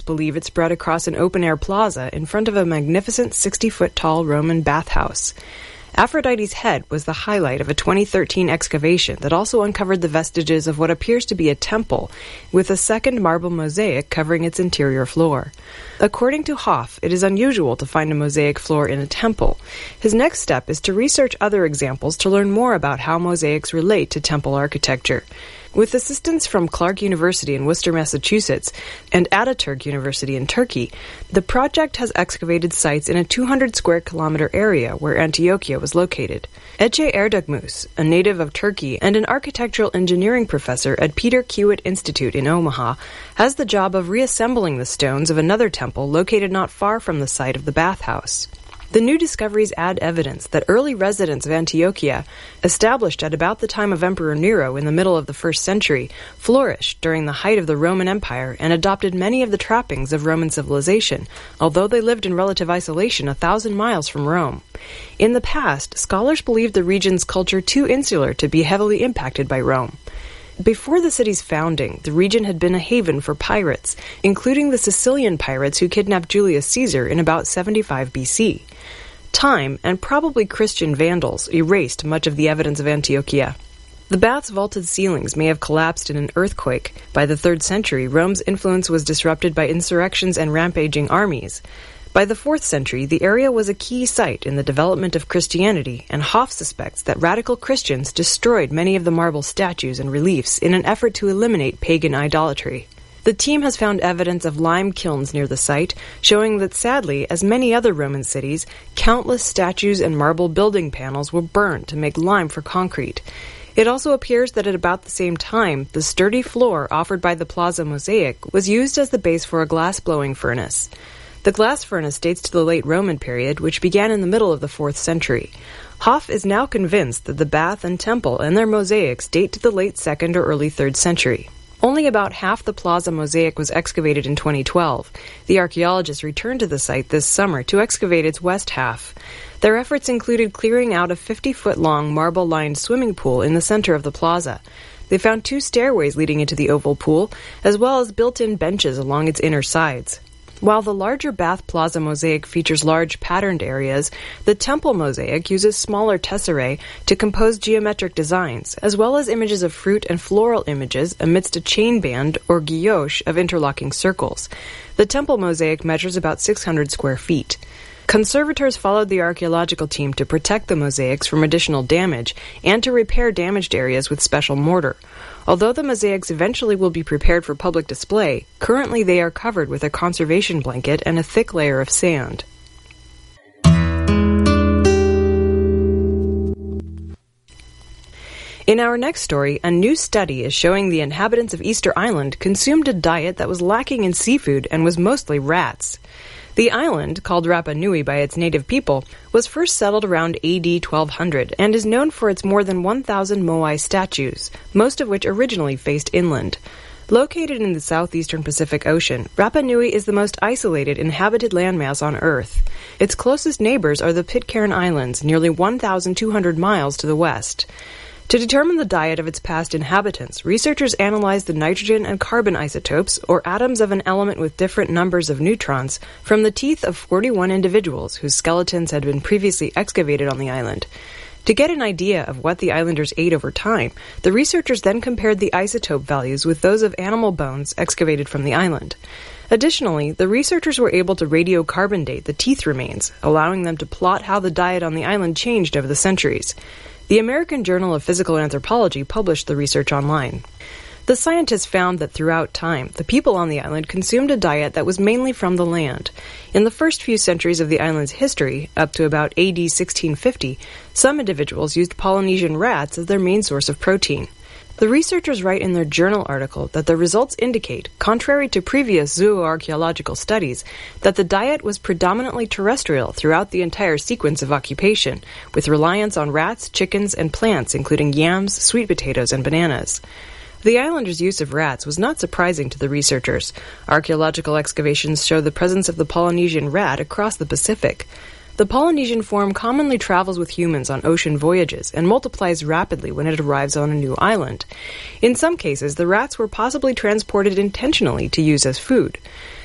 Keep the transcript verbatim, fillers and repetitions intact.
believe it spread across an open-air plaza in front of a magnificent sixty-foot-tall Roman bathhouse. Aphrodite's head was the highlight of a twenty thirteen excavation that also uncovered the vestiges of what appears to be a temple, with a second marble mosaic covering its interior floor. According to Hoff, it is unusual to find a mosaic floor in a temple. His next step is to research other examples to learn more about how mosaics relate to temple architecture. With assistance from Clark University in Worcester, Massachusetts, and Ataturk University in Turkey, the project has excavated sites in a two hundred square kilometer area where Antiochia was located. Ece Erdogmus, a native of Turkey and an architectural engineering professor at Peter Kiewit Institute in Omaha, has the job of reassembling the stones of another temple located not far from the site of the bathhouse. The new discoveries add evidence that early residents of Antiochia, established at about the time of Emperor Nero in the middle of the first century, flourished during the height of the Roman Empire and adopted many of the trappings of Roman civilization, although they lived in relative isolation a thousand miles from Rome. In the past, scholars believed the region's culture too insular to be heavily impacted by Rome. Before the city's founding, the region had been a haven for pirates, including the Sicilian pirates who kidnapped Julius Caesar in about seventy-five B C. Time, and probably Christian vandals, erased much of the evidence of Antiochia. The bath's vaulted ceilings may have collapsed in an earthquake. By the third century, Rome's influence was disrupted by insurrections and rampaging armies. By the fourth century, the area was a key site in the development of Christianity, and Hoff suspects that radical Christians destroyed many of the marble statues and reliefs in an effort to eliminate pagan idolatry. The team has found evidence of lime kilns near the site, showing that sadly, as many other Roman cities, countless statues and marble building panels were burned to make lime for concrete. It also appears that at about the same time, the sturdy floor offered by the plaza mosaic was used as the base for a glass-blowing furnace. The glass furnace dates to the late Roman period, which began in the middle of the fourth century. Hoff is now convinced that the bath and temple and their mosaics date to the late second or early third century. Only about half the plaza mosaic was excavated in twenty twelve. The archaeologists returned to the site this summer to excavate its west half. Their efforts included clearing out a fifty-foot-long marble-lined swimming pool in the center of the plaza. They found two stairways leading into the oval pool, as well as built-in benches along its inner sides. While the larger Bath Plaza mosaic features large patterned areas, the temple mosaic uses smaller tesserae to compose geometric designs, as well as images of fruit and floral images amidst a chain band or guilloche of interlocking circles. The temple mosaic measures about six hundred square feet. Conservators followed the archaeological team to protect the mosaics from additional damage and to repair damaged areas with special mortar. Although the mosaics eventually will be prepared for public display, currently they are covered with a conservation blanket and a thick layer of sand. In our next story, a new study is showing the inhabitants of Easter Island consumed a diet that was lacking in seafood and was mostly rats. The island, called Rapa Nui by its native people, was first settled around A D twelve hundred and is known for its more than one thousand moai statues, most of which originally faced inland. Located in the southeastern Pacific Ocean, Rapa Nui is the most isolated inhabited landmass on Earth. Its closest neighbors are the Pitcairn Islands, nearly one thousand two hundred miles to the west. To determine the diet of its past inhabitants, researchers analyzed the nitrogen and carbon isotopes, or atoms of an element with different numbers of neutrons, from the teeth of forty-one individuals whose skeletons had been previously excavated on the island. To get an idea of what the islanders ate over time, the researchers then compared the isotope values with those of animal bones excavated from the island. Additionally, the researchers were able to radiocarbon date the teeth remains, allowing them to plot how the diet on the island changed over the centuries. The American Journal of Physical Anthropology published the research online. The scientists found that throughout time, the people on the island consumed a diet that was mainly from the land. In the first few centuries of the island's history, up to about A D sixteen fifty, some individuals used Polynesian rats as their main source of protein. The researchers write in their journal article that the results indicate, contrary to previous zooarchaeological studies, that the diet was predominantly terrestrial throughout the entire sequence of occupation, with reliance on rats, chickens, and plants including yams, sweet potatoes, and bananas. The islanders' use of rats was not surprising to the researchers. Archaeological excavations show the presence of the Polynesian rat across the Pacific. The Polynesian form commonly travels with humans on ocean voyages and multiplies rapidly when it arrives on a new island. In some cases, the rats were possibly transported intentionally to use as food.